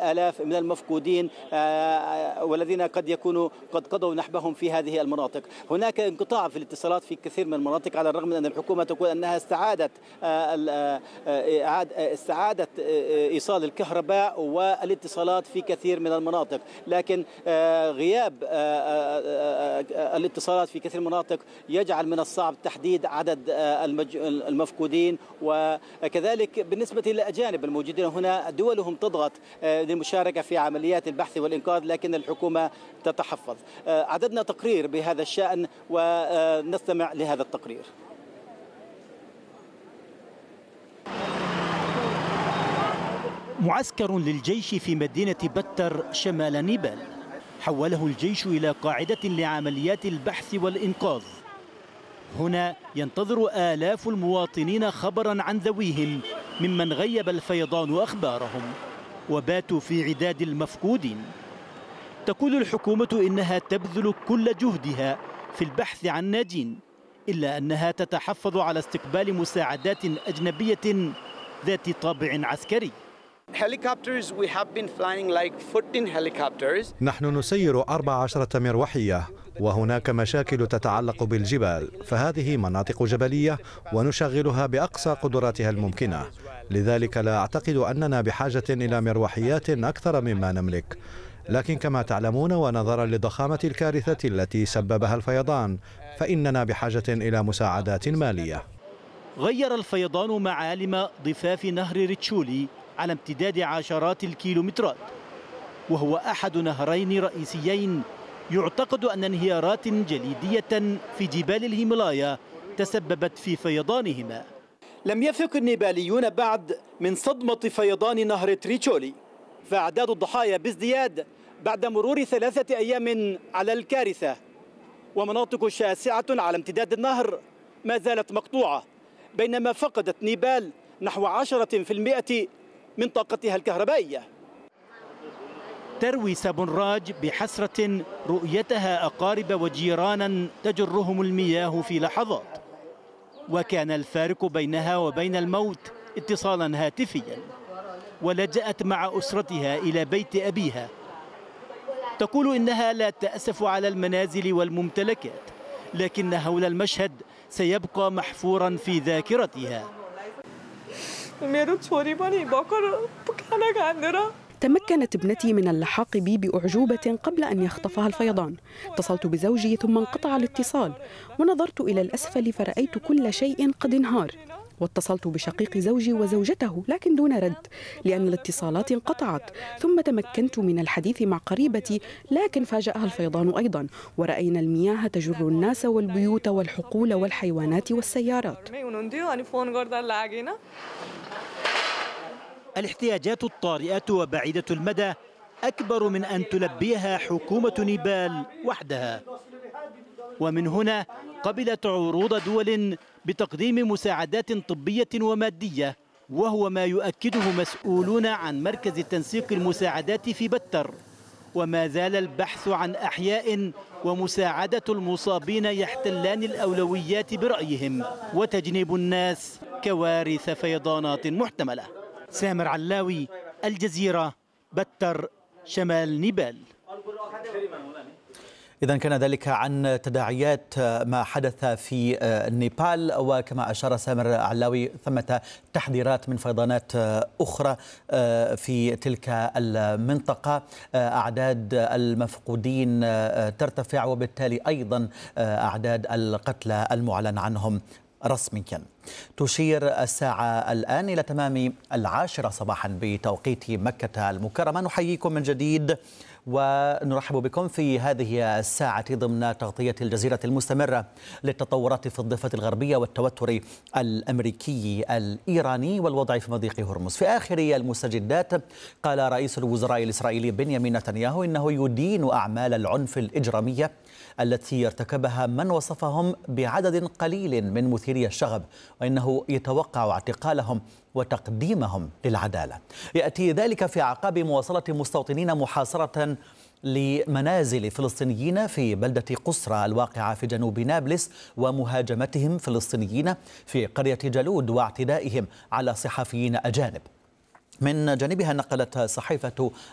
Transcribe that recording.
الآلاف من المفقودين والذين قد يكونوا قد قضوا نحبهم في هذه المناطق. هناك انقطاع في الاتصالات في كثير من المناطق، على الرغم من أن الحكومة تقول أنها استعادت إيصال الكهرباء والاتصالات في كثير من المناطق، لكن غياب الاتصالات في كثير من المناطق يجعل من الصعب تحديد عدد المفقودين. وكذلك بالنسبة للأجانب الموجودين هنا، دولهم تضغط للمشاركة في عمليات البحث والإنقاذ، لكن الحكومة تتحفظ. عددنا تقرير بهذا الشأن ونستمع لهذا التقرير. معسكر للجيش في مدينة بتر شمال نيبال حوله الجيش إلى قاعدة لعمليات البحث والإنقاذ. هنا ينتظر آلاف المواطنين خبرا عن ذويهم ممن غيب الفيضان أخبارهم وباتوا في عداد المفقودين. تقول الحكومة إنها تبذل كل جهدها في البحث عن ناجين، إلا أنها تتحفظ على استقبال مساعدات أجنبية ذات طابع عسكري. نحن نسير 14 مروحية، وهناك مشاكل تتعلق بالجبال، فهذه مناطق جبلية ونشغلها بأقصى قدراتها الممكنة. لذلك لا أعتقد أننا بحاجة إلى مروحيات أكثر مما نملك، لكن كما تعلمون ونظرا لضخامة الكارثة التي سببها الفيضان، فإننا بحاجة إلى مساعدات مالية. غير الفيضان معالم ضفاف نهر ريتشولي على امتداد عشرات الكيلومترات، وهو أحد نهرين رئيسيين يعتقد أن انهيارات جليدية في جبال الهيمالايا تسببت في فيضانهما. لم يثق النيباليون بعد من صدمة فيضان نهر تريتشولي، فأعداد الضحايا بازدياد بعد مرور 3 أيام على الكارثة، ومناطق شاسعة على امتداد النهر ما زالت مقطوعة، بينما فقدت نيبال نحو 10% من طاقتها الكهربائية. تروي سابونراج بحسرة رؤيتها أقارب وجيرانا تجرهم المياه في لحظات، وكان الفارق بينها وبين الموت اتصالا هاتفيا، ولجأت مع أسرتها إلى بيت أبيها. تقول إنها لا تأسف على المنازل والممتلكات، لكن هول المشهد سيبقى محفورا في ذاكرتها. تمكنت ابنتي من اللحاق بي بأعجوبة قبل أن يخطفها الفيضان. اتصلت بزوجي ثم انقطع الاتصال، ونظرت إلى الأسفل فرأيت كل شيء قد انهار. واتصلت بشقيق زوجي وزوجته لكن دون رد لأن الاتصالات انقطعت. ثم تمكنت من الحديث مع قريبتي، لكن فاجأها الفيضان أيضا، ورأينا المياه تجر الناس والبيوت والحقول والحيوانات والسيارات. الاحتياجات الطارئة وبعيدة المدى أكبر من أن تلبيها حكومة نيبال وحدها، ومن هنا قبلت عروض دول بتقديم مساعدات طبية ومادية، وهو ما يؤكده مسؤولون عن مركز تنسيق المساعدات في بتر. وما زال البحث عن أحياء ومساعدة المصابين يحتلان الأولويات برأيهم، وتجنيب الناس كوارث فيضانات محتملة. سامر علاوي، الجزيرة، بتر، شمال نيبال. إذن كان ذلك عن تداعيات ما حدث في نيبال، وكما أشار سامر علاوي ثمة تحذيرات من فيضانات أخرى في تلك المنطقة. أعداد المفقودين ترتفع، وبالتالي أيضا أعداد القتلى المعلن عنهم رسميا. تشير الساعة الآن إلى تمام 10 صباحا بتوقيت مكة المكرمة. نحييكم من جديد ونرحب بكم في هذه الساعة ضمن تغطية الجزيرة المستمرة للتطورات في الضفة الغربية والتوتر الأمريكي الإيراني والوضع في مضيق هرمز. في آخر المستجدات قال رئيس الوزراء الإسرائيلي بنيامين نتنياهو إنه يدين أعمال العنف الإجرامية التي ارتكبها من وصفهم بعدد قليل من مثيري الشغب، وإنه يتوقع اعتقالهم وتقديمهم للعدالة. يأتي ذلك في أعقاب مواصلة مستوطنين محاصرة لمنازل فلسطينيين في بلدة قصرى الواقعة في جنوب نابلس، ومهاجمتهم فلسطينيين في قرية جالود واعتدائهم على صحفيين أجانب. من جانبها نقلت صحيفة